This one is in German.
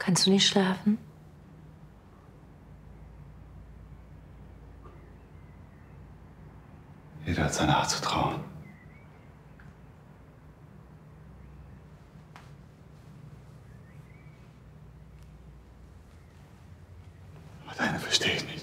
Kannst du nicht schlafen? Jeder hat seine Art zu trauen. Aber deine verstehe ich nicht.